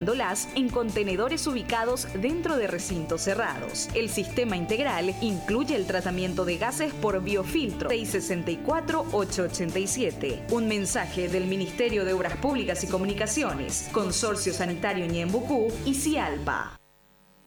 almacenándolas en contenedores ubicados dentro de recintos cerrados. El sistema integral incluye el tratamiento de gases por biofiltro 664-887. Un mensaje del Ministerio de Obras Públicas y Comunicaciones, Consorcio Sanitario Ñembucú y Cialpa.